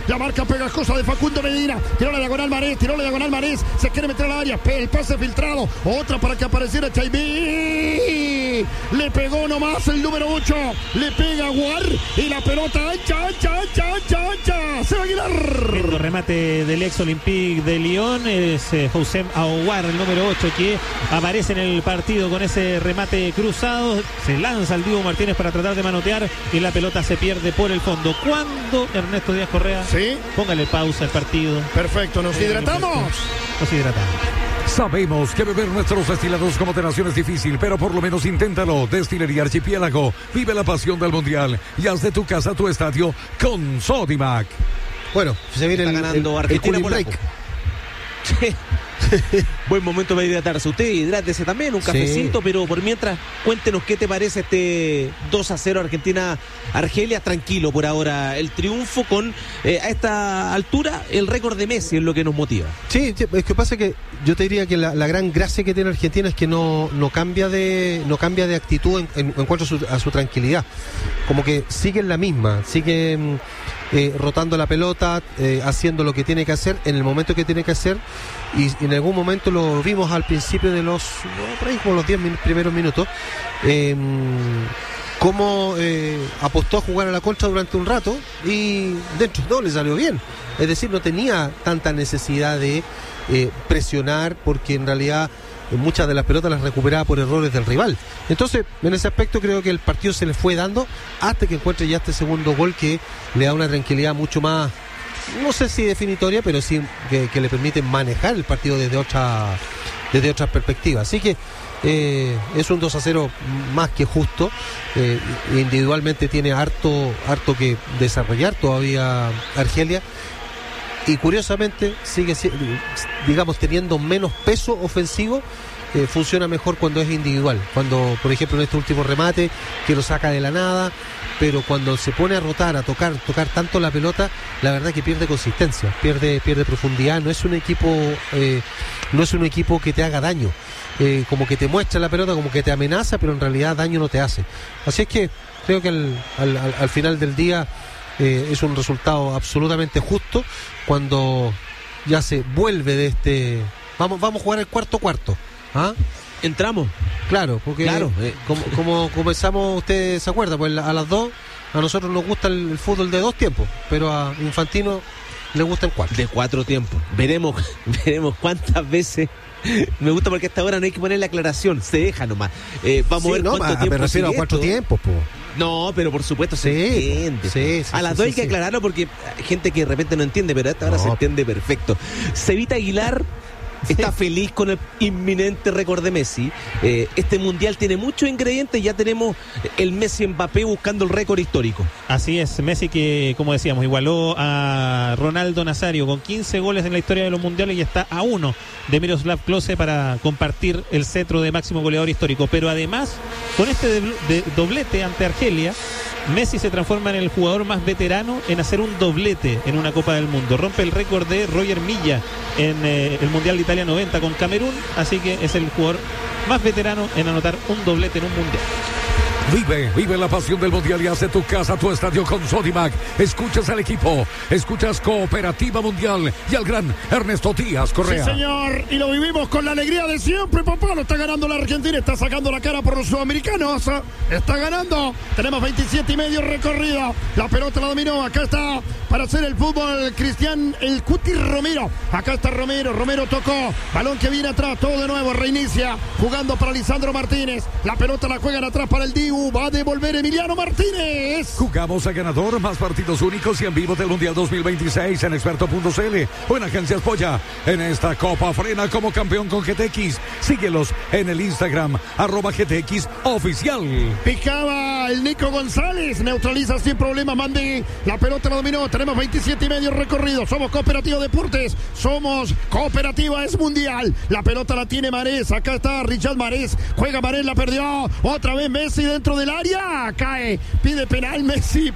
La marca pegajosa de Facundo Medina. Tiró la diagonal Marés. Se quiere meter al área. El pase filtrado. Otra para que apareciera Chaibí. Le pegó nomás el número 8. Le pega Aguar. Y la pelota ancha. Se va a Aguilar. El remate del ex Olympique de Lyon es Houssem Aouar, el número 8, que aparece en el partido con ese remate cruzado. Se lanza el Dibu Martínez para tratar de manotear y la pelota se pierde por el fondo. ¿Cuándo, Ernesto Díaz Correa? Sí. Póngale pausa al partido. Perfecto, nos hidratamos. Sabemos que beber nuestros destilados como moderación es difícil, pero por lo menos inténtalo. Destilería Archipiélago. Vive la pasión del Mundial y haz de tu casa tu estadio con Sodimac. Bueno, se viene ganando Argentina por break. Buen momento para hidratarse. Usted hidrátese también, un cafecito, pero por mientras, cuéntenos qué te parece este 2-0 Argentina-Argelia. Tranquilo por ahora el triunfo con, a esta altura, el récord de Messi es lo que nos motiva. Sí, es que pasa que yo te diría que la gran gracia que tiene Argentina es que no cambia de actitud en cuanto a su tranquilidad. Como que sigue en la misma, sigue rotando la pelota, haciendo lo que tiene que hacer en el momento que tiene que hacer. Y en algún momento lo vimos al principio de los 10 primeros minutos, cómo apostó a jugar a la contra durante un rato y dentro de todo le salió bien. Es decir, no tenía tanta necesidad de presionar, porque en realidad muchas de las pelotas las recuperaba por errores del rival. Entonces, en ese aspecto creo que el partido se le fue dando hasta que encuentre ya este segundo gol que le da una tranquilidad mucho más, no sé si definitoria, pero sí que le permite manejar el partido desde otra perspectiva. Así que es un 2-0 más que justo. Individualmente tiene harto que desarrollar todavía Argelia, y curiosamente sigue, digamos, teniendo menos peso ofensivo. Funciona mejor cuando es individual, cuando, por ejemplo, en este último remate que lo saca de la nada, pero cuando se pone a rotar, a tocar tanto la pelota, la verdad que pierde consistencia, pierde profundidad. No es un equipo que te haga daño, como que te muestra la pelota, como que te amenaza, pero en realidad daño no te hace. Así es que creo que al final del día es un resultado absolutamente justo cuando ya se vuelve de este. Vamos a jugar el cuarto. ¿Ah? Entramos. Claro, porque como comenzamos, usted se acuerda, pues a las 2 a nosotros nos gusta el fútbol de 2 tiempos, pero a Infantino le gusta el 4. De 4 tiempos. Veremos cuántas veces. Me gusta porque a esta hora no hay que poner la aclaración, se deja nomás. Vamos a ver cuánto tiempo. Me refiero a 4 tiempos, po. No, pero por supuesto se entiende. Sí, a las 2 hay que aclararlo porque hay gente que de repente no entiende, pero a esta hora se entiende perfecto. Cevita Aguilar está feliz con el inminente récord de Messi. Este mundial tiene muchos ingredientes. Ya tenemos el Messi Mbappé buscando el récord histórico. Así es, Messi que, como decíamos, igualó a Ronaldo Nazario con 15 goles en la historia de los mundiales y está a 1 de Miroslav Klose para compartir el cetro de máximo goleador histórico. Pero además, con este doblete ante Argelia, Messi se transforma en el jugador más veterano en hacer un doblete en una Copa del Mundo. Rompe el récord de Roger Milla en el Mundial de Italia 90 con Camerún, así que es el jugador más veterano en anotar un doblete en un Mundial. Vive la pasión del Mundial y hace tu casa, tu estadio con Sodimac. Escuchas al equipo, escuchas Cooperativa Mundial y al gran Ernesto Díaz Correa. Sí, señor, y lo vivimos con la alegría de siempre, papá. Lo está ganando la Argentina, está sacando la cara por los sudamericanos. Está ganando, tenemos 27,5 recorrido. La pelota la dominó, acá está para hacer el fútbol Cristian El Cuti Romero. Acá está Romero tocó, balón que viene atrás, todo de nuevo, reinicia, jugando para Lisandro Martínez. La pelota la juegan atrás para el Dibu. Va a devolver Emiliano Martínez. Jugamos a ganador, más partidos únicos y en vivo del Mundial 2026 en experto.cl o en Agencias Polla. En esta Copa frena como campeón con GTX. Síguelos en el Instagram @GTX oficial. Picaba el Nico González, neutraliza sin problema Mandi. La pelota la dominó, tenemos 27,5 recorridos. Somos Cooperativa Deportes, somos Cooperativa es Mundial. La pelota la tiene Marés, acá está Richard Marés, juega Marés, la perdió. Otra vez Messi dentro del área, cae, pide penal Messi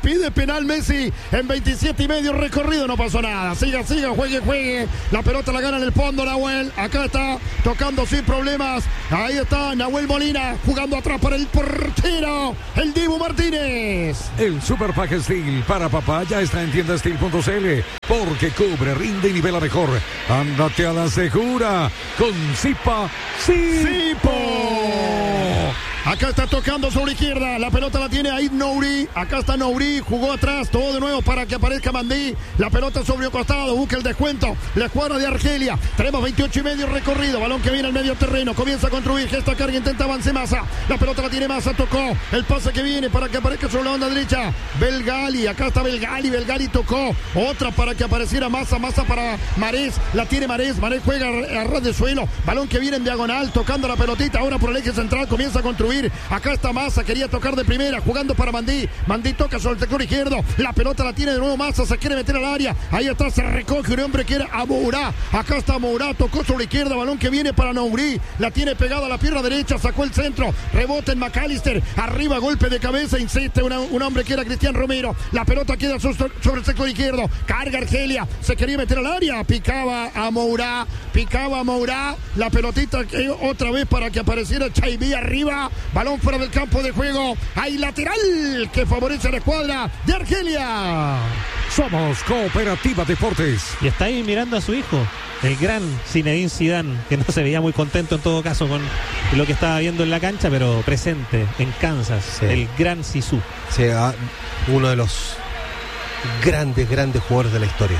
en 27,5 recorrido, no pasó nada. Siga, juegue. La pelota la gana en el fondo Nahuel, acá está tocando sin problemas. Ahí está Nahuel Molina jugando atrás para el portero, el Dibu Martínez. El Super Pack Steel para papá ya está en tiendas Steel.cl, porque cubre, rinde y nivela mejor. Ándate a la segura con Zipa Sipo. Acá está tocando sobre izquierda, la pelota la tiene Aid Nouri, acá está Nouri, jugó atrás, todo de nuevo para que aparezca Mandí, la pelota sobre el costado, busca el descuento, la escuadra de Argelia, tenemos 28 y medio recorrido, balón que viene al medio terreno, comienza a construir, gesta carga, intenta avance Massa, la pelota la tiene Massa, tocó, el pase que viene para que aparezca sobre la banda derecha, Belgali, acá está Belgali tocó, otra para que apareciera Massa para Marés, la tiene Marés juega a ras de suelo, balón que viene en diagonal, tocando la pelotita, ahora por el eje central, comienza a construir. Acá está Massa, quería tocar de primera, jugando para Mandí toca sobre el sector izquierdo, la pelota la tiene de nuevo Massa, se quiere meter al área, ahí está, se recoge un hombre que era Amourá, acá está Amourá, tocó sobre la izquierda, balón que viene para Nouri, la tiene pegada a la pierna derecha, sacó el centro, rebota en McAllister, arriba golpe de cabeza, insiste un hombre que era Cristian Romero, la pelota queda sobre el sector izquierdo, carga Argelia, se quería meter al área, picaba Amourá, la pelotita otra vez para que apareciera Chaibí arriba, balón fuera del campo de juego, hay lateral que favorece a la escuadra de Argelia. Somos Cooperativa Deportes. Y está ahí mirando a su hijo, el gran Zinedine Zidane, que no se veía muy contento en todo caso con lo que estaba viendo en la cancha, pero presente en Kansas, sí. El gran Zizou. Sí, uno de los grandes jugadores de la historia.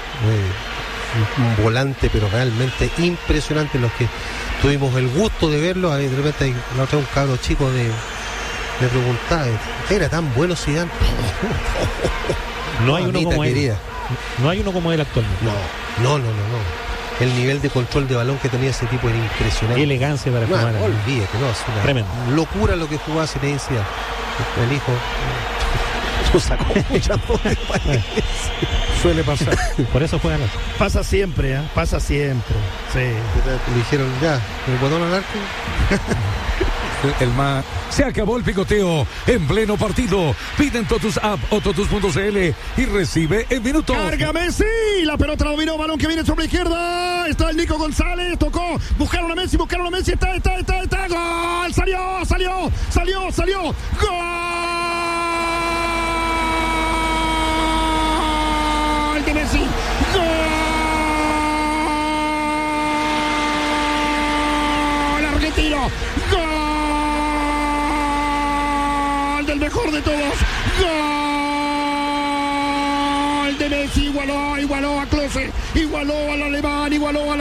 Un volante, pero realmente impresionante. Los que tuvimos el gusto de verlo, de repente la otra un cabro chico me preguntaba, ¿era tan bueno Zidane? No hay uno como él. No hay uno como él actualmente. No. El nivel de control de balón que tenía ese tipo era impresionante. Y elegancia para jugar. No olvídate, es una tremendo locura lo que jugaba Zinedine Zidane. El hijo sacó muchas Suele pasar. Por eso juegan. Pasa siempre, pasa siempre. Sí. Le dijeron ya, el botón al arco. Se acabó el picoteo en pleno partido. Piden Totus App o Totus.cl y recibe en minutos. Carga Messi, la pelota la dominó, balón que viene sobre la izquierda. Está el Nico González, tocó, buscaron a Messi, está, gol, salió, gol de Messi, gol argentino, gol del mejor de todos, gol de Messi, igualó a Klose, igualó al alemán,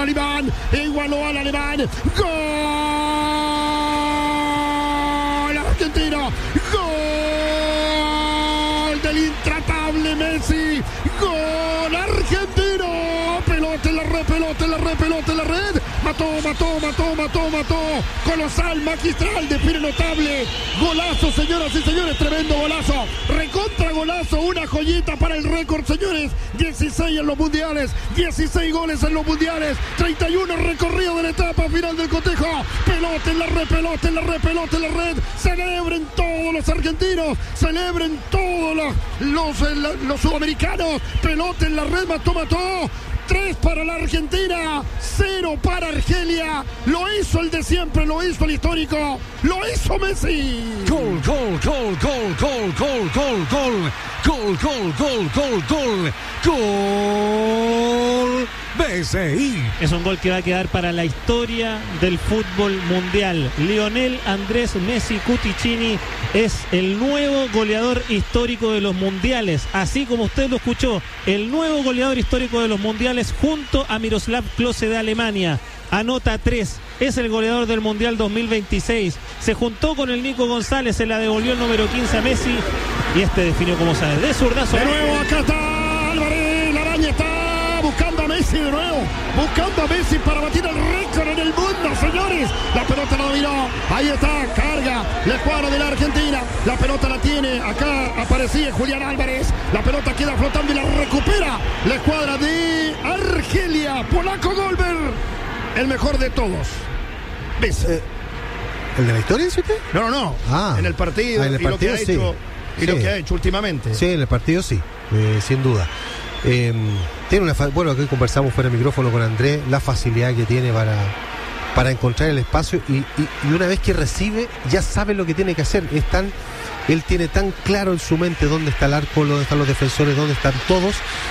gol argentino, gol del intratable Messi, gol argentino, pelota en la red, mató, colosal, magistral, define notable, golazo, señoras y señores, tremendo golazo, recontra golazo, una joyita para el récord, señores, 16 en los mundiales, 16 goles en los mundiales, 31 recorrido de la etapa final del cotejo, pelota en la red, celebren todos los argentinos, celebren todos los sudamericanos, pelota en la red, mató, 3 para la Argentina, 0 para Argelia. Lo hizo el de siempre, lo hizo el histórico, lo hizo Messi. Gol. BCI. Es un gol que va a quedar para la historia del fútbol mundial. Lionel Andrés Messi Cuticini es el nuevo goleador histórico de los mundiales. Así como usted lo escuchó, el nuevo goleador histórico de los mundiales junto a Miroslav Klose de Alemania. Anota 3, es el goleador del Mundial 2026. Se juntó con el Nico González, se la devolvió el número 15 a Messi y este definió como sabe. De zurdazo. De nuevo, acá está Álvarez, la araña está buscando a Messi de nuevo, para batir el récord en el mundo, señores. La pelota la dominó, ahí está, carga la escuadra de la Argentina, la pelota la tiene, acá aparecía Julián Álvarez, la pelota queda flotando y la recupera la escuadra de Argelia. Polaco Golber, el mejor de todos. ¿Ves? ¿El de la historia, dice usted? No. En el partido, en el partido, lo que ha hecho últimamente. Sí, en el partido sí, sin duda. Tiene aquí conversamos fuera de micrófono con Andrés, la facilidad que tiene para encontrar el espacio y una vez que recibe ya sabe lo que tiene que hacer. Él tiene tan claro en su mente dónde está el arco, dónde están los defensores, dónde están todos,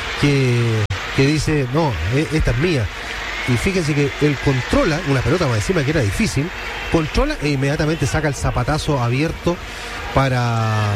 que dice, no, esta es mía. Y fíjense que él controla una pelota más encima que era difícil, controla e inmediatamente saca el zapatazo abierto para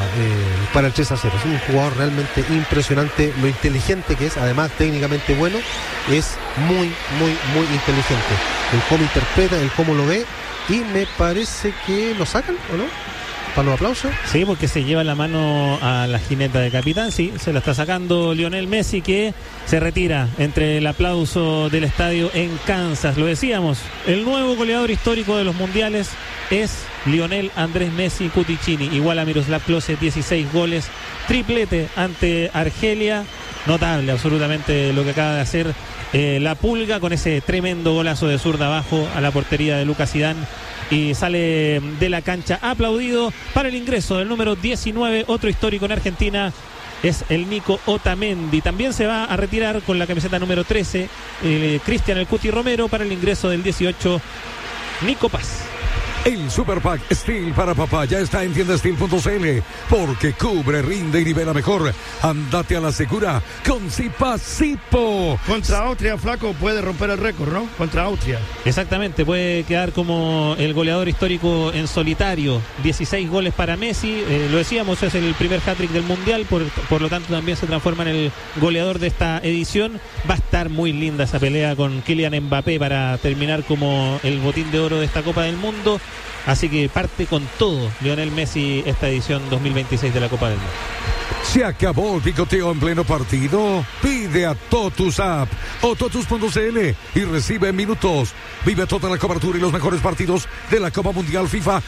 el 3-0. Es un jugador realmente impresionante, lo inteligente que es, además técnicamente bueno, es muy inteligente. El cómo interpreta, el cómo lo ve, y me parece que lo sacan, ¿o no? Para los aplausos. Sí, porque se lleva la mano a la jineta de capitán, sí, se la está sacando Lionel Messi, que se retira entre el aplauso del estadio en Kansas. Lo decíamos, el nuevo goleador histórico de los mundiales es Lionel Andrés Messi Cuticini, igual a Miroslav Klose, 16 goles, triplete ante Argelia. Notable absolutamente lo que acaba de hacer la Pulga con ese tremendo golazo de zurda abajo a la portería de Lucas Zidane, y sale de la cancha aplaudido. Para el ingreso del número 19, otro histórico en Argentina, es el Nico Otamendi. También se va a retirar con la camiseta número 13 Cristian El Cuti Romero. Para el ingreso del 18, Nico Paz. El Super Pack Steel para papá ya está en tiendasteel.cl, porque cubre, rinde y nivela mejor. Andate a la segura con Zipa-Zipo. Contra Austria, Flaco, puede romper el récord, ¿no? Contra Austria. Exactamente, puede quedar como el goleador histórico en solitario. 16 goles para Messi, lo decíamos, es el primer hat-trick del Mundial, por lo tanto también se transforma en el goleador de esta edición. Va a estar muy linda esa pelea con Kylian Mbappé para terminar como el botín de oro de esta Copa del Mundo. Así que parte con todo Lionel Messi esta edición 2026 de la Copa del Mundo. Se acabó el picoteo en pleno partido. Pide a Totus App o Totus.cl y recibe en minutos. Vive toda la cobertura y los mejores partidos de la Copa Mundial FIFA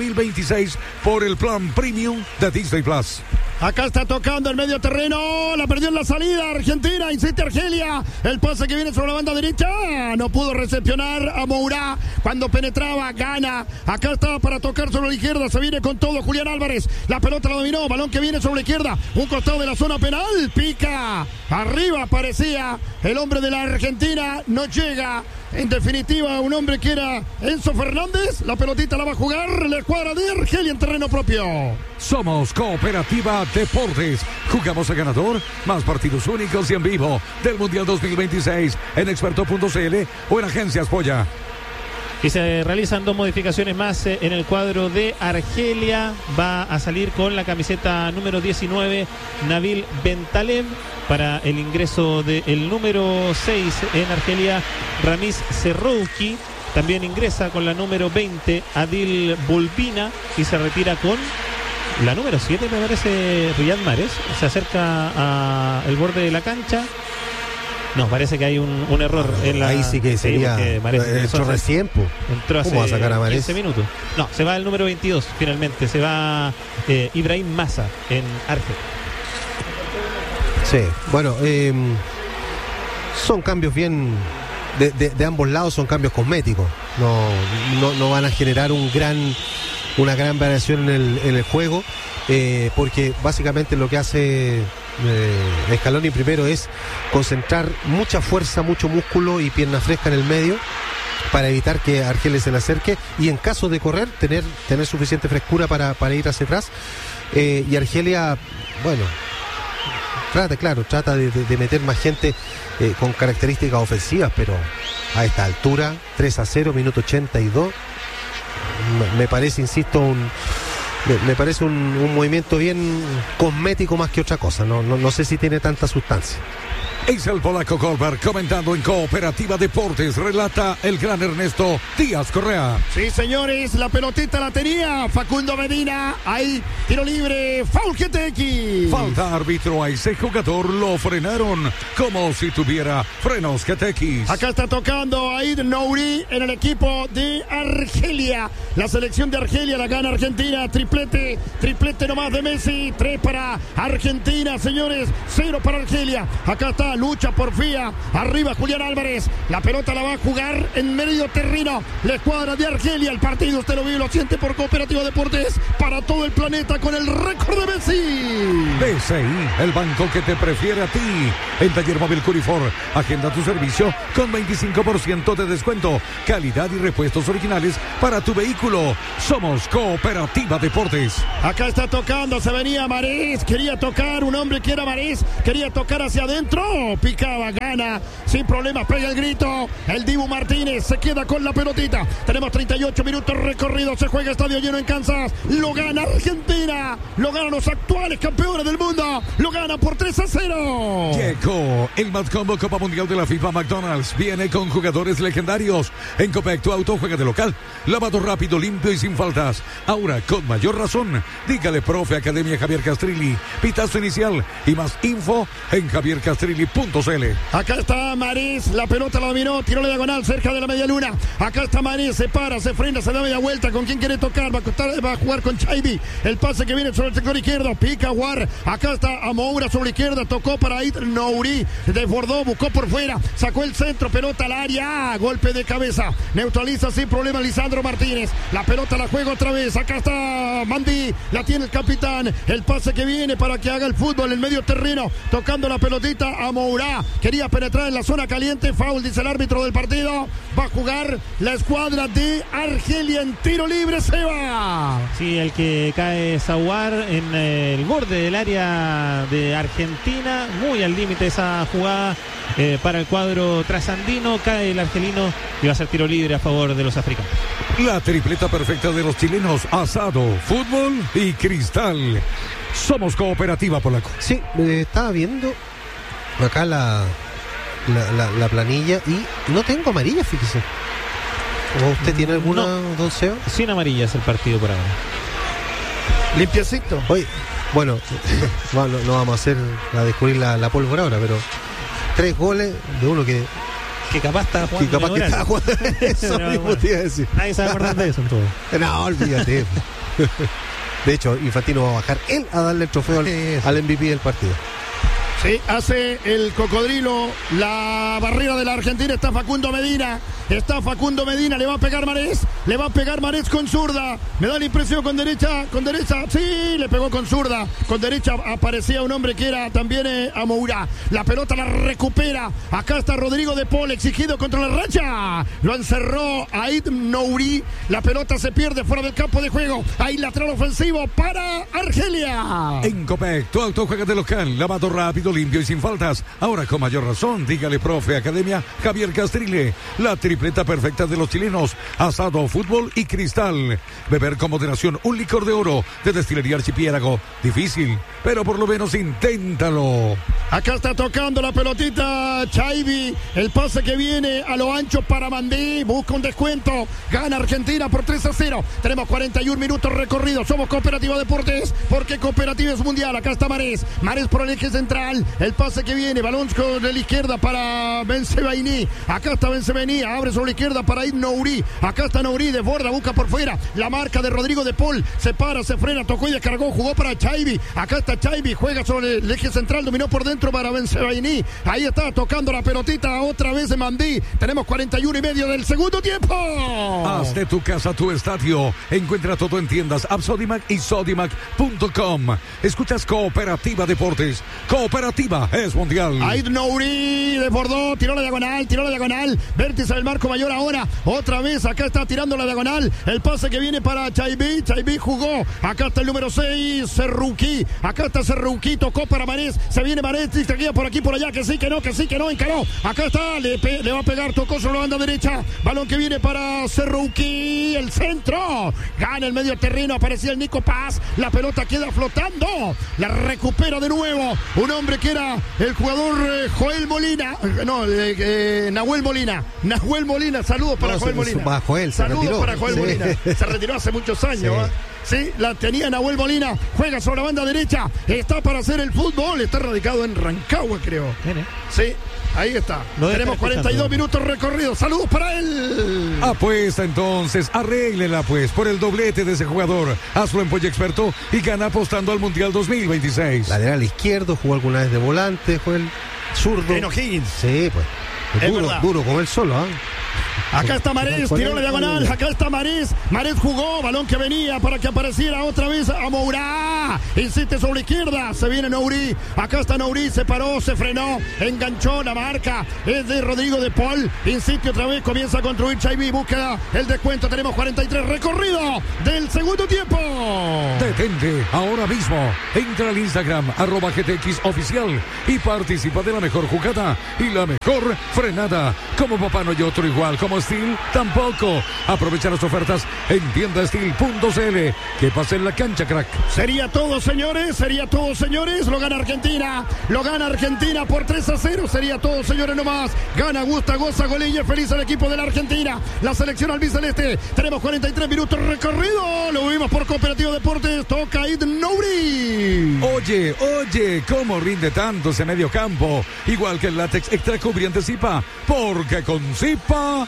2026 por el plan Premium de Disney Plus. Acá está tocando el medio terreno, la perdió en la salida Argentina, insiste Argelia, el pase que viene sobre la banda derecha, no pudo recepcionar a Mourá cuando penetraba, gana, acá está para tocar sobre la izquierda, se viene con todo Julián Álvarez, la pelota la dominó, balón que viene sobre la izquierda, un costado de la zona penal, pica, arriba parecía el hombre de la Argentina, no llega. En definitiva, un hombre que era Enzo Fernández. La pelotita la va a jugar la escuadra de Argelia en terreno propio. Somos Cooperativa Deportes. Jugamos a ganador. Más partidos únicos y en vivo del Mundial 2026 en experto.cl o en Agencias Polla. Y se realizan dos modificaciones más en el cuadro de Argelia. Va a salir con la camiseta número 19 Nabil Bentaleb. Para el ingreso del número 6 en Argelia, Ramiz Serrouki. También ingresa con la número 20 Adil Bulbina. Y se retira con la número 7, me parece, Riyad Mahrez. Se acerca al borde de la cancha. No, parece que hay un error en la... Ahí sí que sería... entró recién, pues. Entró hace 15 minutos. No, se va el número 22, finalmente. Se va Ibrahim Massa en Argelia. Sí, bueno, son cambios bien... De ambos lados son cambios cosméticos. No van a generar una gran variación en el juego, porque básicamente lo que hace... Scaloni primero es concentrar mucha fuerza, mucho músculo y pierna fresca en el medio para evitar que Argelia se le acerque y en caso de correr tener suficiente frescura para ir hacia atrás, y Argelia, bueno, trata de meter más gente con características ofensivas, pero a esta altura 3-0, minuto 82, me parece, insisto, me parece un movimiento bien cosmético más que otra cosa. No sé si tiene tanta sustancia. Es el polaco Goldberg comentando en Cooperativa Deportes. Relata el gran Ernesto Díaz Correa. Sí, señores, la pelotita la tenía Facundo Medina. Ahí, tiro libre, foul GTX. Falta árbitro a ese jugador, lo frenaron como si tuviera frenos GTX. Acá está tocando Aid Nouri en el equipo de Argelia. La selección de Argelia la gana Argentina. Triplete nomás de Messi. 3 para Argentina, señores. 0 para Argelia. Acá está lucha porfía. Arriba Julián Álvarez. La pelota la va a jugar en medio terreno. La escuadra de Argelia. El partido usted lo vive y lo siente por Cooperativa Deportes. Para todo el planeta con el récord de Messi. BCI, el banco que te prefiere a ti. En Taller Móvil Curifor, agenda tu servicio con 25% de descuento. Calidad y repuestos originales para tu vehículo. Somos Cooperativa Deportes. Acá está tocando, se venía Marés. Quería tocar, un hombre que era Marés. Quería tocar hacia adentro. Picaba, gana. Sin problemas, pega el grito. El Dibu Martínez se queda con la pelotita. Tenemos 38 minutos recorridos. Se juega estadio lleno en Kansas. Lo gana Argentina. Lo ganan los actuales campeones del mundo. Lo gana por 3-0. Llegó el Mad Combo Copa Mundial de la FIFA McDonald's. Viene con jugadores legendarios. En Copec, tu auto juega de local. Lavado rápido, limpio y sin faltas. Ahora con mayor razón. Dígale profe Academia Javier Castrilli. Pitazo inicial y más info en javiercastrilli.cl. Acá está Marés. La pelota la dominó. Tiró la diagonal cerca de la media luna. Acá está Marés. Se para, se frena, se da media vuelta. ¿Con quién quiere tocar? Va a jugar con Chaibi. El pase que viene sobre el sector izquierdo. Pica War. Acá está Amoura sobre la izquierda. Tocó para Ait Nouri. Desbordó, buscó por fuera. Sacó el centro. Pelota al área. Golpe de cabeza. Neutraliza sin problema Lisandro Martínez. La pelota la juega otra vez. Acá está Mandi. La tiene el capitán. El pase que viene para que haga el fútbol en medio terreno. Tocando la pelotita a Mourá. Quería penetrar en la zona caliente. Foul, dice el árbitro del partido. Va a jugar la escuadra de Argelia en tiro libre. Se va. Sí, el que cae Zaguar en el borde del área de Argentina. Muy al límite esa jugada para el cuadro trasandino. Cae el argelino y va a ser tiro libre a favor de los africanos. La tripleta perfecta de los chilenos: asado, fútbol y cristal. Somos Cooperativa Polaco. Sí, estaba viendo acá la planilla y no tengo amarilla, fíjese. ¿O usted tiene alguna, don Seba? Sin amarillas el partido por ahora. Limpiecito. Oye, bueno, no vamos a hacer a descubrir la pólvora ahora, pero 3 goles de uno que capaz está jugando. Que capaz que está jugando. Eso no, mismo bueno, te iba a decir. Nadie sabe acordar de eso en todo. No, olvídate. De hecho, Infantino va a bajar él a darle el trofeo al MVP del partido. Sí, hace el cocodrilo la barrera de la Argentina. Está Facundo Medina. Le va a pegar Marés con zurda. Me da la impresión con derecha. Sí, le pegó con zurda. Con derecha aparecía un hombre que era también Amoura. La pelota la recupera. Acá está Rodrigo de Paul, exigido contra la racha. Lo encerró Ait Nouri. La pelota se pierde fuera del campo de juego. Ahí lateral ofensivo para Argelia. En Copec, tu auto juega de local. Lavado rápido, limpio y sin faltas. Ahora con mayor razón. Dígale profe Academia Javier Castrilli. La tripleta perfecta de los chilenos: asado, fútbol y cristal. Beber con moderación un licor de oro de Destilería Archipiélago. Difícil, pero por lo menos inténtalo. Acá está tocando la pelotita Chaibi. El pase que viene a lo ancho para Mandí. Busca un descuento. Gana Argentina por 3-0. Tenemos 41 minutos recorridos. Somos Cooperativa Deportes, porque Cooperativa es mundial. Acá está Marés por el eje central. El pase que viene, balón con la izquierda para Bensebaini. Acá está Bensebaini. Abre sobre la izquierda para Ait Nouri. Acá está Nouri, desborda, busca por fuera. La marca de Rodrigo de Paul. Se para, se frena, tocó y descargó. Jugó para Chaibi. Acá está Chaibi. Juega sobre el eje central. Dominó por dentro para Bensebaini. Ahí está tocando la pelotita otra vez de Mandí. Tenemos 41 y medio del segundo tiempo. Haz de tu casa tu estadio. Encuentra todo en tiendas Sodimac y Sodimac.com. Escuchas Cooperativa Deportes. Cooperativa es mundial. Ait Nouri desbordó, tiró la diagonal. Vértice del marco mayor ahora. Otra vez acá está tirando la diagonal. El pase que viene para Chaibi. Chaibi jugó. Acá está el número 6, Serruki. Acá está Serruki, tocó para Marés. Se viene Marés, distraía por aquí, por allá. Que sí, que no, encaró. Acá está, le va a pegar, tocó sobre la banda derecha. Balón que viene para Serruki. El centro. Gana el medio terreno. Aparecía el Nico Paz. La pelota queda flotando. La recupera de nuevo un hombre que era el jugador Joel Molina. Nahuel Molina. Saludos para Joel Molina. Saludos para Joel Molina. Se retiró hace muchos años. Sí, la tenía Nahuel Molina. Juega sobre la banda derecha. Está para hacer el fútbol. Está radicado en Rancagua, creo. Sí. Ahí está. Tenemos 42 minutos recorridos. Saludos para él. Apuesta entonces, arréglela pues por el doblete de ese jugador. Hazlo en Pollo Experto y gana apostando al Mundial 2026. Lateral izquierdo, jugó alguna vez de volante, Joel. zurdo. En O'Higgins. Sí, pues. Es verdad. Duro como él solo, ¿ah? Acá está Marés, tiró la diagonal, acá está Marés jugó, balón que venía para que apareciera otra vez a Mourá, insiste sobre izquierda, se viene Nouri, acá está Nouri, se paró, se frenó, enganchó la marca, es de Rodrigo de Paul, insiste otra vez, comienza a construir Chaiví, busca el descuento, tenemos 43 recorrido del segundo tiempo. Detente ahora mismo, entra al Instagram @GTX oficial y participa de la mejor jugada y la mejor frenada. Como papá no hay otro igual, como Steel tampoco. Aprovecha las ofertas en tiendasteel.cl. Que pase en la cancha, crack. Sería todo, señores. Lo gana Argentina por 3-0. Sería todo, señores, nomás. Gana, gusta, goza, golilla, feliz al equipo de la Argentina. La selección albiceleste. Tenemos 43 minutos recorrido. Lo vimos por Cooperativa Deportes. Toca Id Nouri. Oye, cómo rinde tanto ese medio campo. Igual que el látex extra cubriente Zipa. Porque con Zipa...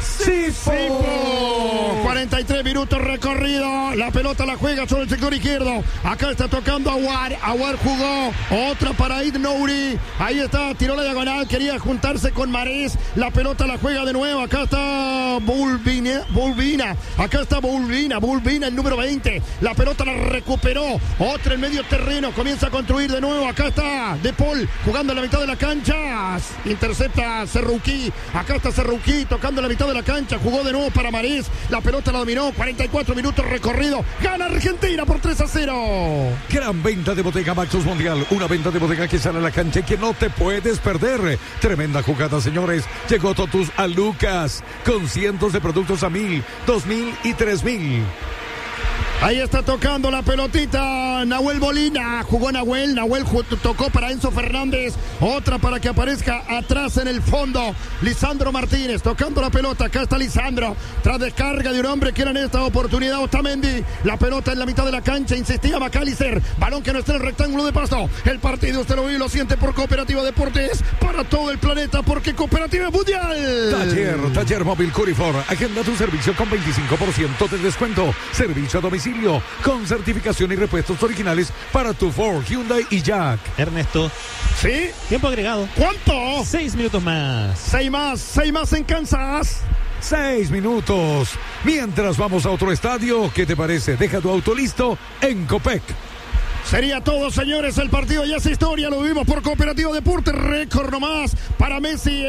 Sipo. 43 minutos recorrido. La pelota la juega sobre el sector izquierdo. Acá está tocando Aguar. Aguar jugó. Otra para Id Nouri. Ahí está. Tiró la diagonal. Quería juntarse con Marés. La pelota la juega de nuevo. Acá está Bulbina. Acá está Bulbina, el número 20. La pelota la recuperó. Otra en medio terreno. Comienza a construir de nuevo. Acá está De Paul jugando en la mitad de la cancha. Intercepta Serrouki. Acá está Serrouki tocando en la mitad de la cancha, jugó de nuevo para Marés, la pelota la dominó, 44 minutos recorrido, gana Argentina por 3-0. Gran venta de Bodega Maxus Mundial, una venta de bodega que sale a la cancha y que no te puedes perder. Tremenda jugada, señores. Llegó Totus a Lucas con cientos de productos a 1,000, 2,000 y 3,000. Ahí está tocando la pelotita Nahuel Molina, jugó Nahuel tocó para Enzo Fernández, otra para que aparezca atrás en el fondo Lisandro Martínez, tocando la pelota, acá está Lisandro, tras descarga de un hombre que era en esta oportunidad Otamendi, la pelota en la mitad de la cancha, insistía Macalister, balón que no está en el rectángulo de pasto, el partido usted lo ve y lo siente por Cooperativa Deportes, para todo el planeta, porque Cooperativa es mundial. Taller Móvil Curifor, agenda tu servicio con 25% de descuento, servicio a domicilio, con certificación y repuestos originales para tu Ford, Hyundai y Jack. Ernesto. ¿Sí? Tiempo agregado. ¿Cuánto? 6 minutos más. 6 más en Kansas. 6 minutos. Mientras vamos a otro estadio, ¿qué te parece? Deja tu auto listo en Copec. Sería todo, señores, el partido ya es historia, lo vimos por Cooperativa Deportes, récord nomás para Messi,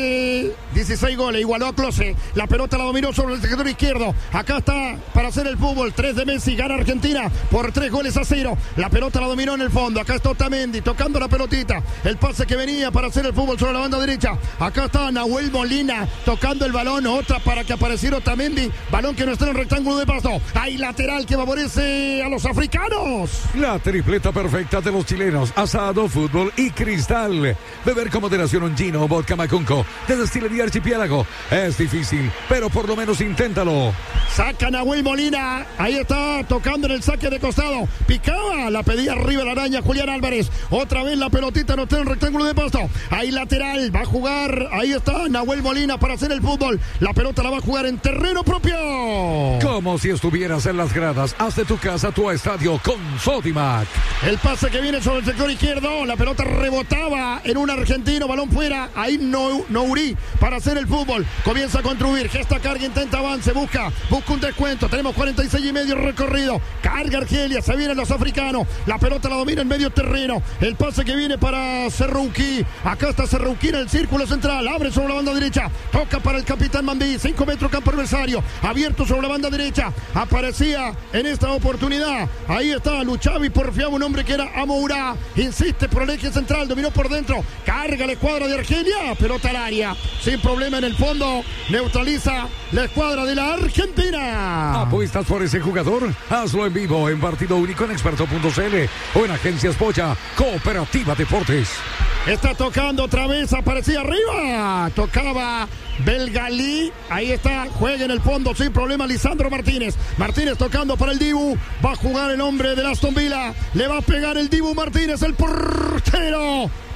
16 goles, igualó a Klose, la pelota la dominó sobre el sector izquierdo, acá está para hacer el fútbol, 3 de Messi, gana Argentina por 3-0, la pelota la dominó en el fondo, acá está Otamendi tocando la pelotita, el pase que venía para hacer el fútbol sobre la banda derecha, acá está Nahuel Molina tocando el balón, otra para que apareciera Otamendi, balón que no está en el rectángulo de pasto, hay lateral que favorece a los africanos. La tripleta perfecta de los chilenos, asado, fútbol y cristal. Beber con moderación un gino o vodka Macunco de Destilería Archipiélago es difícil, pero por lo menos inténtalo. Saca Nahuel Molina, ahí está tocando en el saque de costado, picaba, la pedía arriba la araña Julián Álvarez, otra vez la pelotita no está en el rectángulo de pasto, ahí lateral, va a jugar, ahí está Nahuel Molina para hacer el fútbol, la pelota la va a jugar en terreno propio. Como si estuvieras en las gradas, haz de tu casa tu estadio con Sodimac. El pase que viene sobre el sector izquierdo, la pelota rebotaba en un argentino, balón fuera, ahí Nouri para hacer el fútbol, comienza a construir, gesta carga, intenta avance, busca un descuento, tenemos 46 y medio recorrido, carga Argelia, se vienen los africanos, la pelota la domina en medio terreno, el pase que viene para Serrouki, acá está Serrouki en el círculo central, abre sobre la banda derecha, toca para el capitán Mandí, 5 metros campo adversario, abierto sobre la banda derecha, aparecía en esta oportunidad, ahí está Luchavi, porfiaba un hombre que era Amourá, insiste por el eje central, dominó por dentro, carga la escuadra de Argelia, pelota al área, sin problema en el fondo, neutraliza la escuadra de la Argentina. ¿Apuestas por ese jugador? Hazlo en vivo en partido único en experto.cl o en Agencias Polla, Cooperativa Deportes. Está tocando otra vez, aparecía arriba, tocaba Belgalí, ahí está, juega en el fondo sin problema Lisandro Martínez tocando para el Dibu, va a jugar el hombre del Aston Villa, le va a pegar el Dibu Martínez, el portero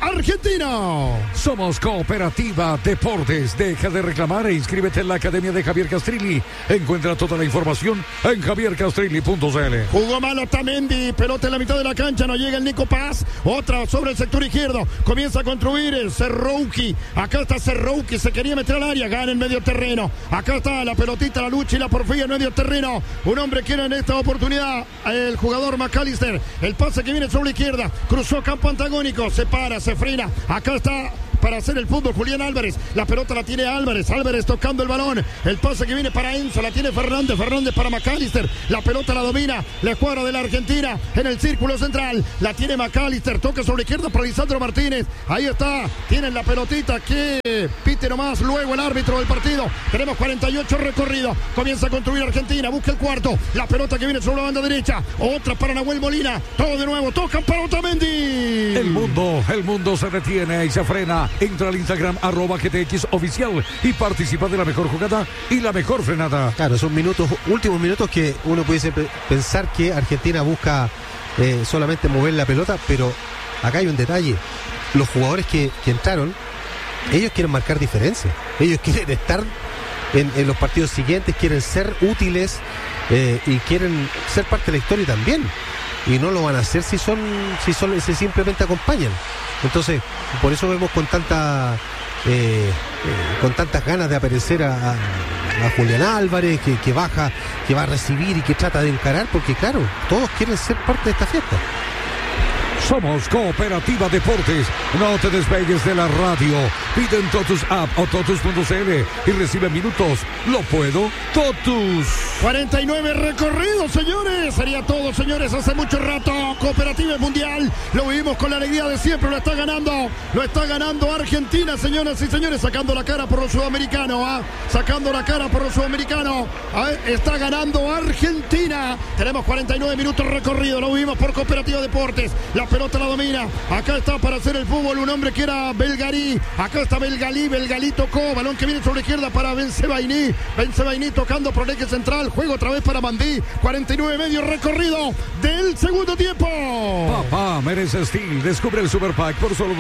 argentino. Somos Cooperativa Deportes. Deja de reclamar e inscríbete en la Academia de Javier Castrilli. Encuentra toda la información en javiercastrilli.cl. Jugó malo Otamendi, pelota en la mitad de la cancha, no llega el Nico Paz, otra sobre el sector izquierdo, comienza a construir el Serrouki, acá está Serrouki, se quería meter al área, gana en medio terreno, acá está la pelotita, la lucha y la porfía en medio terreno, un hombre quiere en esta oportunidad, el jugador McAllister, el pase que viene sobre la izquierda, cruzó campo antagónico, se para, se frena, acá está para hacer el fútbol Julián Álvarez, la pelota la tiene Álvarez tocando el balón, el pase que viene para Enzo, la tiene Fernández para McAllister, la pelota la domina la escuadra de la Argentina en el círculo central, la tiene McAllister, toca sobre la izquierda para Lisandro Martínez, ahí está, tienen la pelotita que pite nomás luego el árbitro del partido, tenemos 48 recorridos, comienza a construir Argentina, busca el cuarto, la pelota que viene sobre la banda derecha, otra para Nahuel Molina, todo de nuevo, tocan para Otamendi. El mundo se detiene y se frena. Entra al Instagram @GTX oficial y participa de la mejor jugada y la mejor frenada. Claro, son últimos minutos que uno pudiese pensar que Argentina busca solamente mover la pelota, pero acá hay un detalle. Los jugadores que entraron, ellos quieren marcar diferencia. Ellos quieren estar en los partidos siguientes, quieren ser útiles y quieren ser parte de la historia también. Y no lo van a hacer si simplemente acompañan. Entonces, por eso vemos con tantas ganas de aparecer a Julián Álvarez, que baja, que va a recibir y que trata de encarar, porque claro, todos quieren ser parte de esta fiesta. Somos Cooperativa Deportes. No te despegues de la radio. Pide en Totus App o Totus.cl y recibe minutos. Lo puedo, Totus. 49 recorridos, señores. Sería todo, señores, hace mucho rato. Cooperativa Mundial. Lo vivimos con la alegría de siempre. Lo está ganando Argentina, señoras y señores. Sacando la cara por los sudamericanos. Sacando la cara por los sudamericanos. Está ganando Argentina. Tenemos 49 minutos recorridos. Lo vivimos por Cooperativa Deportes. La pelota la domina, acá está para hacer el fútbol un hombre que era Belgarí, acá está Belgalí tocó, balón que viene sobre la izquierda para Bensebaini tocando por el eje central, juego otra vez para Mandí, 49 medio recorrido del segundo tiempo. Papá merece Steel, descubre el Super Pack por solo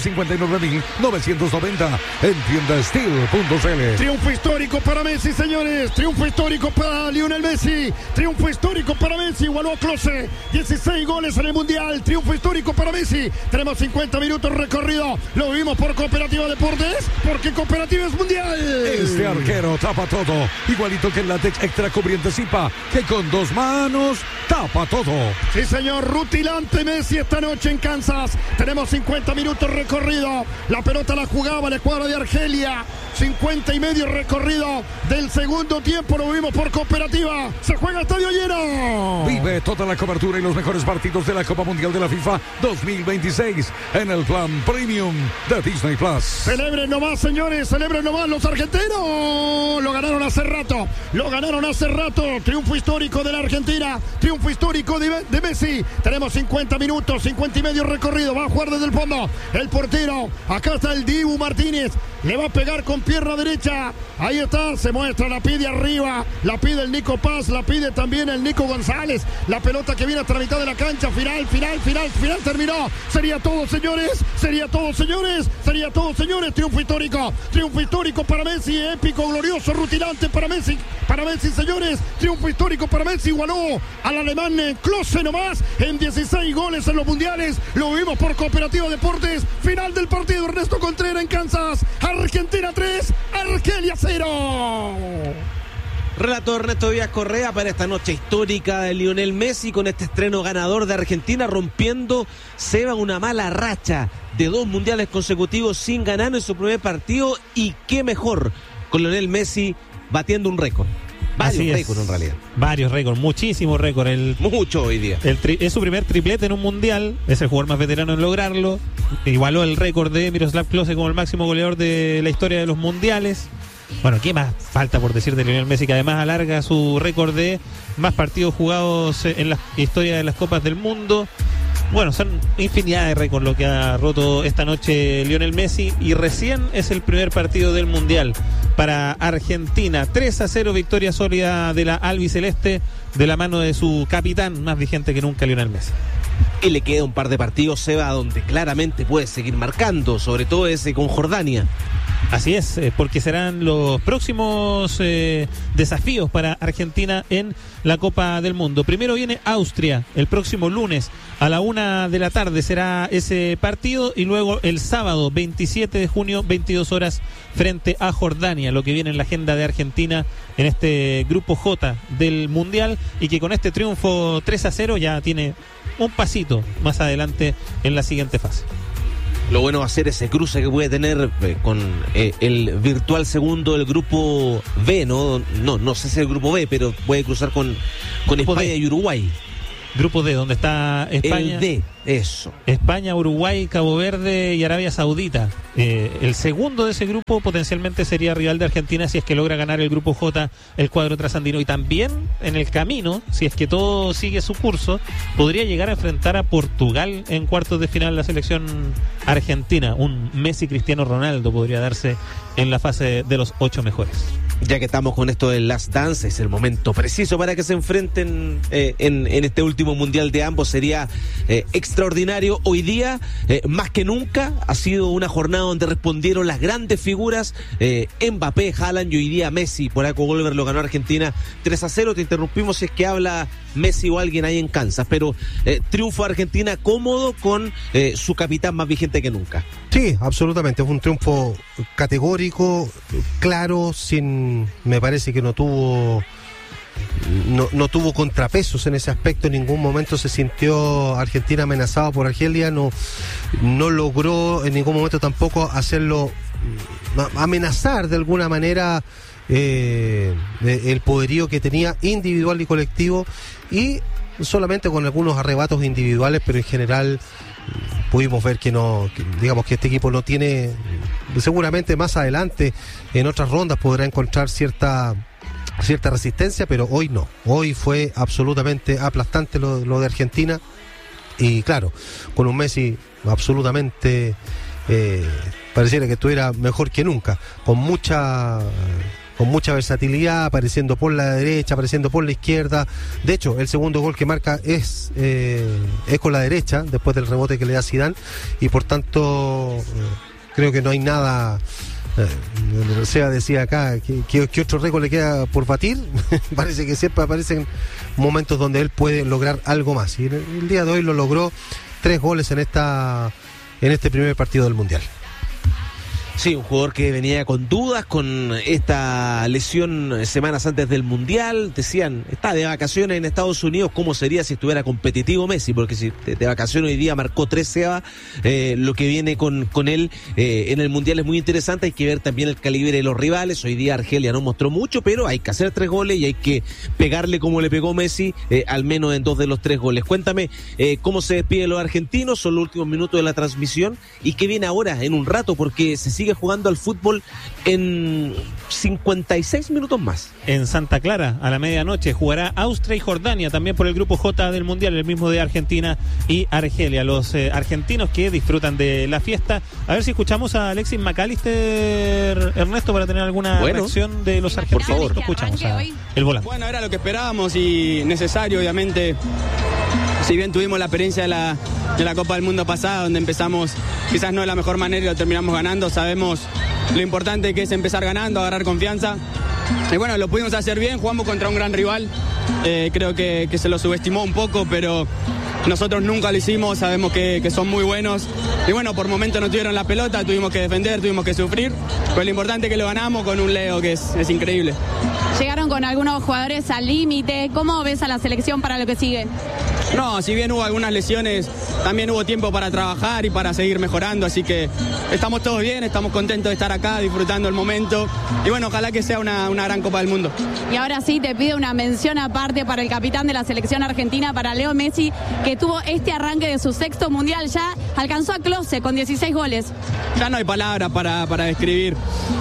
259.990 en tiendasteel.cl. Triunfo histórico para Messi, señores, triunfo histórico para Lionel Messi, triunfo histórico para Messi, igualó a Klose, 16 goles en el Mundial, triunfo histórico para Messi. Tenemos 50 minutos recorrido. Lo vimos por Cooperativa Deportes, porque Cooperativa es mundial. Este arquero tapa todo, igualito que el látex extra cubriente Zipa, que con 2 manos tapa todo. Sí, señor, rutilante Messi esta noche en Kansas. Tenemos 50 minutos recorrido. La pelota la jugaba la escuadra de Argelia. 50 y medio recorrido del segundo tiempo. Lo vimos por Cooperativa. Se juega estadio lleno. Vive toda la cobertura y los mejores partidos de la Copa Mundial de la FIFA 2026 en el plan Premium de Disney Plus. Celebren nomás, señores, celebren nomás los argentinos. Lo ganaron hace rato. Triunfo histórico de la Argentina. Triunfo histórico de Messi. Tenemos 50 minutos, 50 y medio recorrido. Va a jugar desde el fondo el portero. Acá está el Dibu Martínez. Le va a pegar con pierna derecha. Ahí está, se muestra, la pide arriba. La pide el Nico Paz, la pide también el Nico González. La pelota que viene hasta la mitad de la cancha. Final, terminó. Sería todo, señores. Triunfo histórico para Messi. Épico, glorioso, rutilante para Messi, señores. Triunfo histórico para Messi. Igualó al alemán Klose nomás en 16 goles en los mundiales. Lo vimos por Cooperativa Deportes. Final del partido, Ernesto Contreras en Kansas. Argentina 3, Argelia 0. Relator Ernesto Díaz Correa para esta noche histórica de Lionel Messi con este estreno ganador de Argentina, rompiendo Seba una mala racha de 2 mundiales consecutivos sin ganar en su primer partido, y qué mejor con Lionel Messi batiendo un récord. Varios récords en realidad. Varios récords, muchísimos récords. Mucho hoy día. Es su primer triplete en un mundial, es el jugador más veterano en lograrlo, igualó el récord de Miroslav Klose como el máximo goleador de la historia de los mundiales. Bueno, ¿qué más falta por decir de Lionel Messi, que además alarga su récord de más partidos jugados en la historia de las Copas del Mundo? Bueno, son infinidad de récords lo que ha roto esta noche Lionel Messi, y recién es el primer partido del Mundial para Argentina. 3-0, victoria sólida de la albiceleste de la mano de su capitán, más vigente que nunca, Lionel Messi. Y le queda un par de partidos, Seba, donde claramente puede seguir marcando, sobre todo ese con Jordania. Así es, porque serán los próximos desafíos para Argentina en la Copa del Mundo. Primero viene Austria, el próximo lunes a la 1 de la tarde será ese partido, y luego el sábado 27 de junio, 22 horas, frente a Jordania, lo que viene en la agenda de Argentina en este grupo J del Mundial, y que con este triunfo 3-0 ya tiene un pasito más adelante en la siguiente fase. Lo bueno va a ser ese cruce que puede tener con el virtual segundo del grupo B, ¿no? No sé si es el grupo B, pero puede cruzar con España y Uruguay. Grupo D, donde está España. El D, eso. España, Uruguay, Cabo Verde y Arabia Saudita. El segundo de ese grupo potencialmente sería rival de Argentina si es que logra ganar el grupo J, el cuadro trasandino. Y también en el camino, si es que todo sigue su curso, podría llegar a enfrentar a Portugal en cuartos de final la selección argentina. Un Messi Cristiano Ronaldo podría darse en la fase de los 8 mejores. Ya que estamos con esto del Last Dance, es el momento preciso para que se enfrenten en este último mundial de ambos. Sería extraordinario. Hoy día, más que nunca, ha sido una jornada donde respondieron las grandes figuras. Mbappé, Haaland, y hoy día Messi. Por Aco Golver lo ganó Argentina 3-0. Te interrumpimos si es que habla Messi o alguien ahí en Kansas, pero triunfo de Argentina cómodo con su capitán más vigente que nunca. Sí, absolutamente, es un triunfo categórico, claro, me parece que no tuvo contrapesos en ese aspecto. En ningún momento se sintió Argentina amenazado por Argelia, no logró en ningún momento tampoco hacerlo amenazar de alguna manera el poderío que tenía individual y colectivo, y solamente con algunos arrebatos individuales, pero en general pudimos ver digamos que este equipo no tiene, seguramente más adelante en otras rondas podrá encontrar cierta resistencia, pero hoy no. Hoy fue absolutamente aplastante lo de Argentina, y claro, con un Messi absolutamente pareciera que estuviera mejor que nunca, con mucha versatilidad, apareciendo por la derecha, apareciendo por la izquierda. De hecho, el segundo gol que marca es con la derecha, después del rebote que le da Zidane, y por tanto creo que no hay nada. Seba decía acá que otro récord le queda por batir. Parece que siempre aparecen momentos donde él puede lograr algo más, y el día de hoy lo logró. 3 goles en este primer partido del Mundial. Sí, un jugador que venía con dudas, con esta lesión semanas antes del Mundial. Decían, está de vacaciones en Estados Unidos, ¿cómo sería si estuviera competitivo Messi? Porque si de vacaciones hoy día marcó 3 Seba, lo que viene con él en el Mundial es muy interesante. Hay que ver también el calibre de los rivales. Hoy día Argelia no mostró mucho, pero hay que hacer 3 goles y hay que pegarle como le pegó Messi, al menos en 2 de los 3 goles. Cuéntame cómo se despiden los argentinos, son los últimos minutos de la transmisión, y qué viene ahora en un rato, porque se sigue jugando al fútbol en 56 minutos más. En Santa Clara, a la medianoche, jugará Austria y Jordania, también por el grupo J del Mundial, el mismo de Argentina y Argelia. Los argentinos que disfrutan de la fiesta. A ver si escuchamos a Alexis McAllister, Ernesto, para tener alguna reacción de los argentinos. Por favor, escuchamos el volante. Bueno, era lo que esperábamos y necesario, obviamente. Si bien tuvimos la experiencia de la Copa del Mundo pasada, donde empezamos quizás no de la mejor manera y lo terminamos ganando, sabemos lo importante que es empezar ganando, agarrar confianza. Y bueno, lo pudimos hacer bien, jugamos contra un gran rival. Creo que se lo subestimó un poco, pero nosotros nunca lo hicimos, sabemos que son muy buenos. Y bueno, por momentos no tuvieron la pelota, tuvimos que defender, tuvimos que sufrir. Pero lo importante es que lo ganamos con un Leo que es increíble. Llegaron con algunos jugadores al límite. ¿Cómo ves a la selección para lo que sigue? No, si bien hubo algunas lesiones, también hubo tiempo para trabajar y para seguir mejorando, así que estamos todos bien, estamos contentos de estar acá, disfrutando el momento, y bueno, ojalá que sea una gran Copa del Mundo. Y ahora sí te pido una mención aparte para el capitán de la selección argentina, para Leo Messi, que tuvo este arranque de su 6º Mundial, ya alcanzó a Klose con 16 goles. Ya no hay palabras para describir.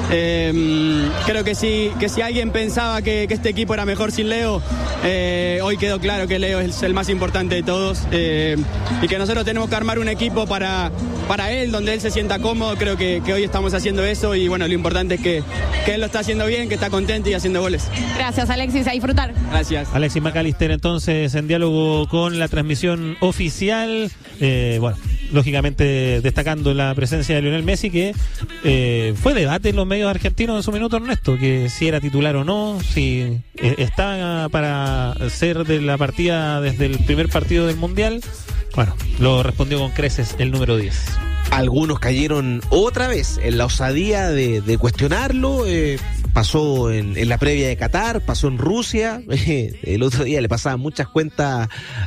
Creo que si alguien pensaba que este equipo era mejor sin Leo, hoy quedó claro que Leo es el más importante importante de todos, y que nosotros tenemos que armar un equipo para él, donde él se sienta cómodo. Creo que hoy estamos haciendo eso y bueno, lo importante es que él lo está haciendo bien, que está contento y haciendo goles. Gracias, Alexis, a disfrutar. Gracias. Alexis McAllister, entonces, en diálogo con la transmisión oficial. Bueno, lógicamente destacando la presencia de Lionel Messi, que fue debate en los medios argentinos en su minuto, Ernesto, que si era titular o no, si estaba para ser de la partida desde el primer partido del Mundial. Bueno, lo respondió con creces el número 10. Algunos cayeron otra vez en la osadía de cuestionarlo. Pasó en la previa de Qatar, pasó en Rusia. El otro día le pasaban muchas cuentas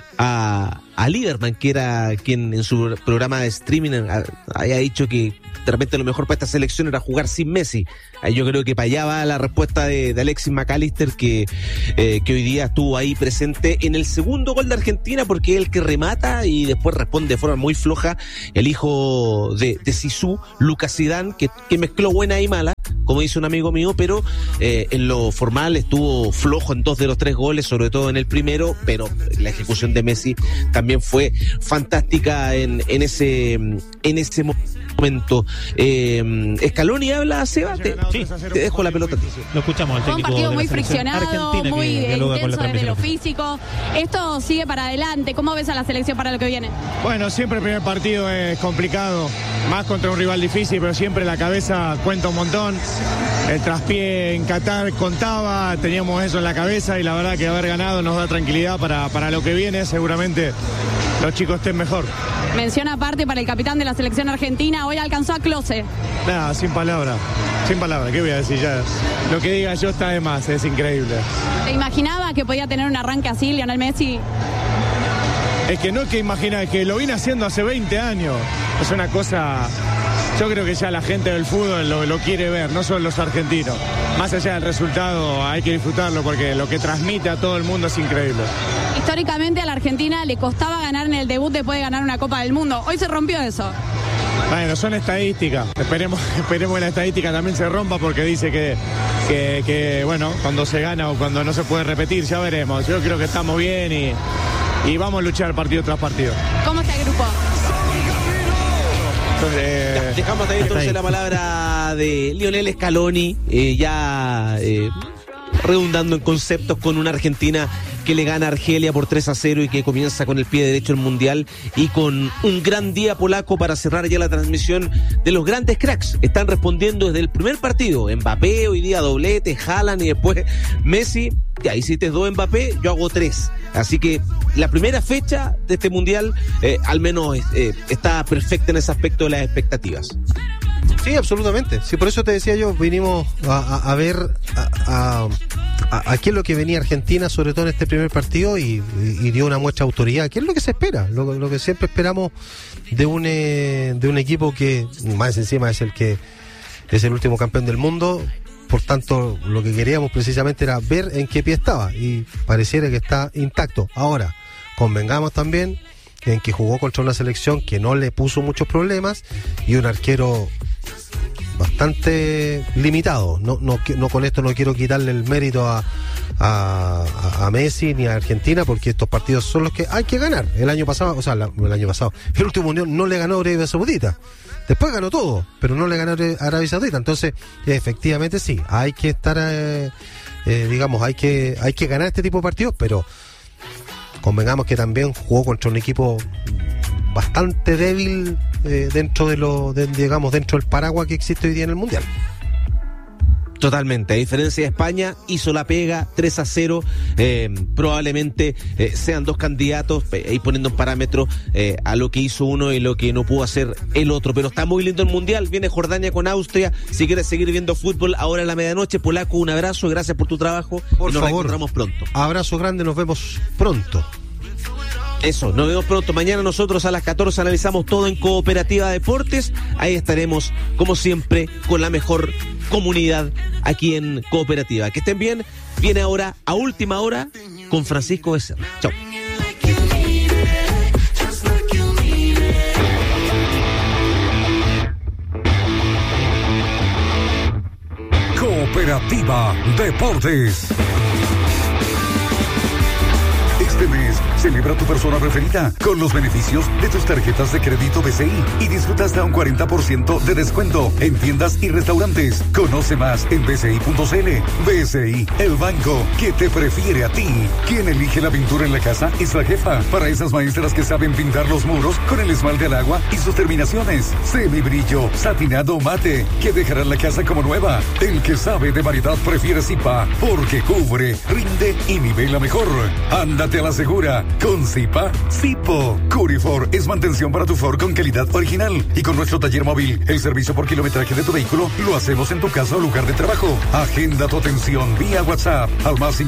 a Lieberman, que era quien en su programa de streaming había dicho que de repente lo mejor para esta selección era jugar sin Messi. Yo creo que para allá va la respuesta de Alexis McAllister, que hoy día estuvo ahí presente en el segundo gol de Argentina, porque es el que remata y después responde de forma muy floja el hijo de Zizou, Lucas Zidane, que mezcló buena y mala, como dice un amigo mío, pero en lo formal estuvo flojo en 2 de los 3 goles, sobre todo en el primero, pero la ejecución de Messi también fue fantástica en ese momento. Scaloni habla, Seba, te dejo la pelota a ti. Lo escuchamos al Fue un técnico partido de la muy selección friccionado, argentina, muy que dialoga con la intenso desde lo transmisión. físico. Esto sigue para adelante. ¿Cómo ves a la selección para lo que viene? Bueno, siempre el primer partido es complicado, más contra un rival difícil, pero siempre la cabeza cuenta un montón. El traspié en Qatar contaba, teníamos eso en la cabeza y la verdad que haber ganado nos da tranquilidad para lo que viene. Seguramente los chicos estén mejor. Mención aparte para el capitán de la selección argentina, hoy alcanzó a Klose. Nada, sin palabras, ¿qué voy a decir ya? Lo que diga yo está de más, es increíble. ¿Te imaginaba que podía tener un arranque así, Lionel Messi? Es que no es que imagina, es que lo vine haciendo hace 20 años. Es una cosa, yo creo que ya la gente del fútbol lo quiere ver, no solo los argentinos. Más allá del resultado hay que disfrutarlo porque lo que transmite a todo el mundo es increíble. Históricamente a la Argentina le costaba ganar en el debut después de ganar una Copa del Mundo. Hoy se rompió eso. Bueno, son estadísticas. Esperemos que la estadística también se rompa porque dice que bueno, cuando se gana o cuando no se puede repetir, ya veremos. Yo creo que estamos bien y vamos a luchar partido tras partido. ¿Cómo se agrupó? Entonces, Dejamos ahí entonces la palabra de Lionel Scaloni, redundando en conceptos con una Argentina que le gana a Argelia por 3-0 y que comienza con el pie derecho el Mundial y con un gran día polaco para cerrar ya la transmisión de los grandes cracks. Están respondiendo desde el primer partido. Mbappé, hoy día doblete, Haaland y después Messi. Ya hiciste 2 Mbappé, yo hago 3. Así que la primera fecha de este Mundial al menos está perfecta en ese aspecto de las expectativas. Sí, absolutamente. Sí, por eso te decía yo, vinimos a ver a qué es lo que venía Argentina, sobre todo en este primer partido, y dio una muestra de autoridad, que es lo que se espera, lo que siempre esperamos de un equipo que más encima es el último campeón del mundo. Por tanto, lo que queríamos precisamente era ver en qué pie estaba, y pareciera que está intacto. Ahora, convengamos también en que jugó contra una selección que no le puso muchos problemas y un arquero bastante limitado. No con esto no quiero quitarle el mérito a Messi ni a Argentina, porque estos partidos son los que hay que ganar. El último Mundial no le ganó a Arabia Saudita. Después ganó todo, pero no le ganó a Arabia Saudita. Entonces, efectivamente sí, hay que estar, hay que ganar este tipo de partidos, pero convengamos que también jugó contra un equipo bastante débil dentro del paraguas que existe hoy día en el Mundial. Totalmente, a diferencia de España, hizo la pega 3-0, probablemente sean 2 candidatos, ahí poniendo un parámetro a lo que hizo uno y lo que no pudo hacer el otro, pero está muy lindo el Mundial, viene Jordania con Austria, si quieres seguir viendo fútbol ahora en la medianoche, Polaco, un abrazo, gracias por tu trabajo, por nos favor, reencontramos pronto. Abrazo grande, nos vemos pronto. Eso, nos vemos pronto. Mañana nosotros a las 14 analizamos todo en Cooperativa Deportes. Ahí estaremos, como siempre, con la mejor comunidad aquí en Cooperativa. Que estén bien. Viene ahora, a última hora, con Francisco Becerra. Chao. Cooperativa Deportes. Este mes Celebra tu persona preferida con los beneficios de tus tarjetas de crédito BCI y disfruta hasta un 40% de descuento en tiendas y restaurantes. Conoce más en bci.cl. BCI, el banco que te prefiere a ti. Quien elige la pintura en la casa es la jefa. Para esas maestras que saben pintar los muros con el esmalte al agua y sus terminaciones. Semibrillo, satinado, mate, que dejarán la casa como nueva. El que sabe de variedad prefiere Zipa, porque cubre, rinde y nivela mejor. Ándate a la segura con Zipa Zipo. Curifor es mantención para tu Ford con calidad original. Y con nuestro taller móvil, el servicio por kilometraje de tu vehículo lo hacemos en tu casa o lugar de trabajo. Agenda tu atención vía WhatsApp al más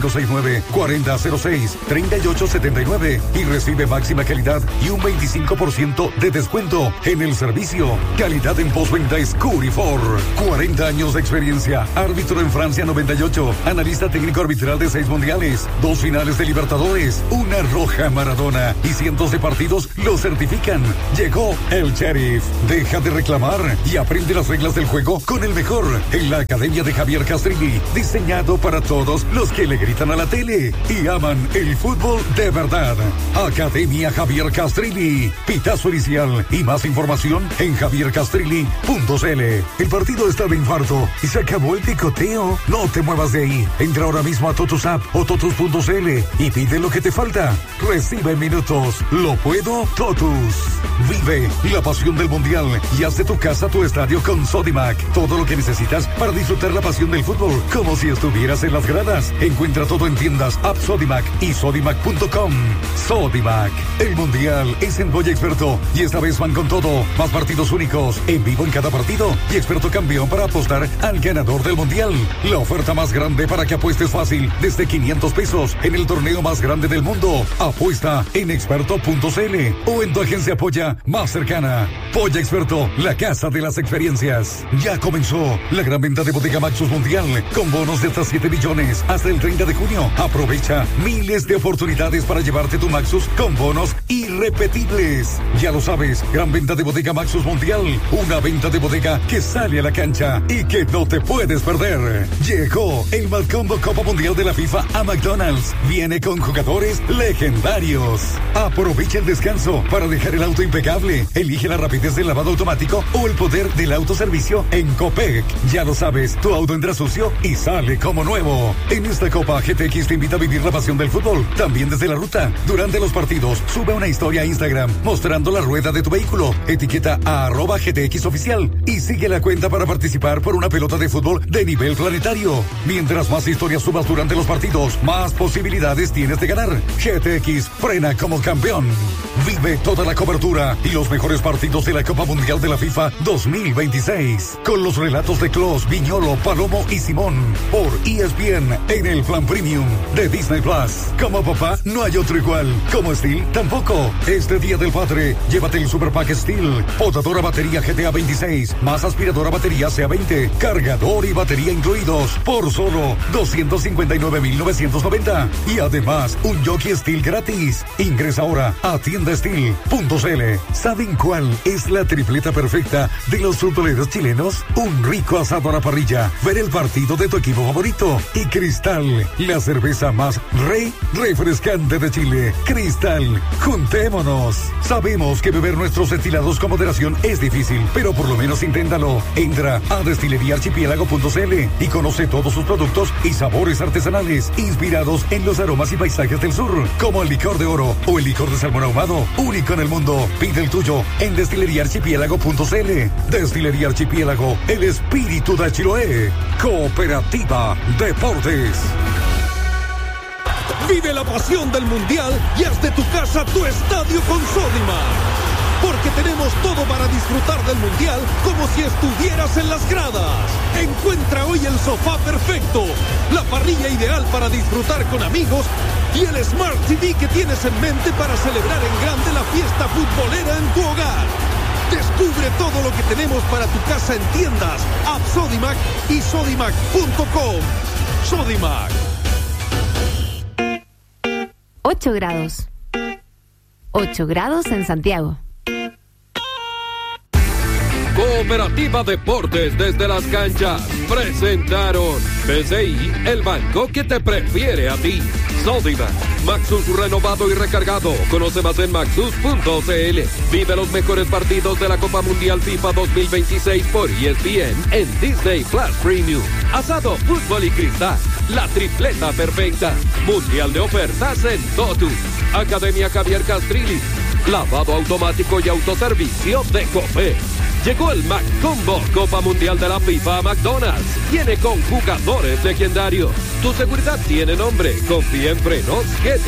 569-4006-3879 y recibe máxima calidad y un 25% de descuento en el servicio. Calidad en postventa es Curifor. 40 años de experiencia. Árbitro en Francia 98. Analista técnico arbitral de 6 mundiales. 2 finales de Libertadores. Una roja Maradona. Y cientos de partidos lo certifican. Llegó el Sheriff. Deja de reclamar y aprende las reglas del juego con el mejor. En la Academia de Javier Castrilli. Diseñado para todos los que le gritan a la tele y aman el fútbol de verdad. Academia Javier Castrilli. Pitazo inicial y más información en javiercastrilli.cl. El partido está de infarto y se acabó el picoteo. No te muevas de ahí. Entra ahora mismo a Totus App o totus.cl y pide lo que te falta. Recibe en minutos. Lo puedo Totus. Vive la pasión del mundial y haz de tu casa tu estadio con Sodimac. Todo lo que necesitas para disfrutar la pasión del fútbol como si estuvieras en las gradas. Encuentra todo en tiendas App Sodimac y sodimac.com. Sodimac. El mundial es en Boya Experto y esta vez van con todo. Más partidos únicos, en vivo en cada partido y experto campeón para apostar al ganador del mundial. La oferta más grande para que apuestes fácil desde 500 pesos en el torneo más grande del mundo. Apuesta en experto.cl o en tu agencia Polla más cercana. Polla Experto, la casa de las experiencias. Ya comenzó la gran venta de Bodega Maxus Mundial con bonos de hasta 7 millones hasta el 30 de junio. Aprovecha miles de oportunidades para llevarte tu Maxus con bonos irrepetibles. Ya lo sabes, gran venta de Bodega Maxus Mundial. Una venta de bodega que sale a la cancha y que no te puedes perder. Llegó el Malcombo Copa Mundial de la FIFA a McDonald's. Viene con jugadores legendarios. Aprovecha el descanso para dejar el auto impecable. Elige la rapidez del lavado automático o el poder del autoservicio en Copec. Ya lo sabes, tu auto entra sucio y sale como nuevo. En esta Copa, GTX te invita a vivir la pasión del fútbol, también desde la ruta. Durante los partidos, sube una historia a Instagram mostrando la rueda de tu vehículo. Etiqueta a @GTX Oficial y sigue la cuenta para participar por una pelota de fútbol de nivel planetario. Mientras más historias subas durante los partidos, más posibilidades tienes de ganar. GTX frena como campeón. Vive toda la cobertura y los mejores partidos de la Copa Mundial de la FIFA 2026 con los relatos de Klos, Viñolo, Palomo y Simón por ESPN en el plan premium de Disney Plus. Como papá no hay otro igual, como Steel tampoco. Este Día del Padre, llévate el Super Pack Steel, potadora batería GTA 26 más aspiradora batería CA20, cargador y batería incluidos por solo 259,990 y además un jockey Steel gratis. Ingresa ahora a tiendasteel.cl. ¿Saben cuál es la tripleta perfecta de los futboleros chilenos? Un rico asado a la parrilla, ver el partido de tu equipo favorito y Cristal, la cerveza más refrescante de Chile. Cristal, juntémonos. Sabemos que beber nuestros destilados con moderación es difícil, pero por lo menos inténtalo. Entra a destileriaarchipiélago.cl y conoce todos sus productos y sabores artesanales inspirados en los aromas y paisajes del sur, como el licor de oro o el licor de salmón ahumado, único en el mundo. Pide el tuyo en destileriaarchipiélago.cl. Destilería Archipiélago, el espíritu de Chiloé. Cooperativa Deportes. Vive la pasión del mundial y haz de tu casa tu estadio con Sodimac. Porque tenemos todo para disfrutar del mundial como si estuvieras en las gradas. Encuentra hoy el sofá perfecto, la parrilla ideal para disfrutar con amigos y el Smart TV que tienes en mente para celebrar en grande la fiesta futbolera en tu hogar. Descubre todo lo que tenemos para tu casa en tiendas, App Sodimac y sodimac.com. Sodimac. 8 grados. 8 grados en Santiago. Cooperativa Deportes desde las canchas presentaron BCI, el banco que te prefiere a ti. Sodimac, Maxus renovado y recargado. Conoce más en maxus.cl. Vive los mejores partidos de la Copa Mundial FIFA 2026 por ESPN en Disney Plus Premium. Asado, fútbol y cristal. La tripleta perfecta. Mundial de ofertas en Totus. Academia Javier Castrilli. Lavado automático y autoservicio de Copé. Llegó el McCombo, Copa Mundial de la FIFA a McDonald's. Viene con jugadores legendarios. Tu seguridad tiene nombre. Confía en Frenos GT.